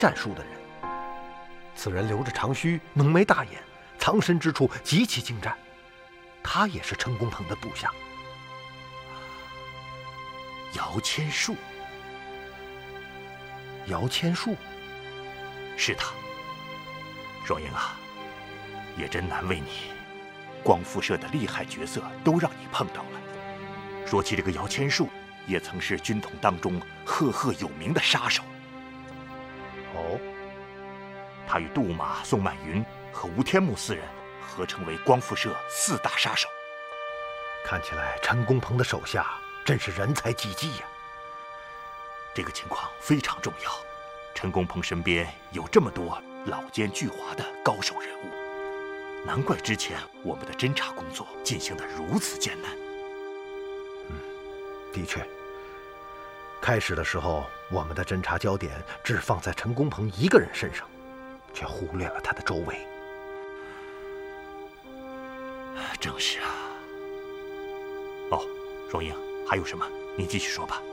战术的人。此人留着长须，浓眉大眼，藏身之处极其精湛。他也是陈公鹏的部下。 姚千树。 姚千树， 是他。双英啊，也真难为你，光复社的厉害角色都让你碰到了。说起这个姚千树，也曾是军统当中赫赫有名的杀手。 哦， 他与杜马、宋满云和吴天木四人合称为光复社4大杀手。 看起来陈公鹏的手下真是人才济济呀。 这个情况非常重要，陈公鹏身边有这么多老奸巨猾的高手人物，难怪之前我们的侦查工作进行得如此艰难。 的确，开始的时候我们的侦查焦点只放在陈公鹏一个人身上，却忽略了他的周围。 正是啊。哦，双英，还有什么？你继续说吧。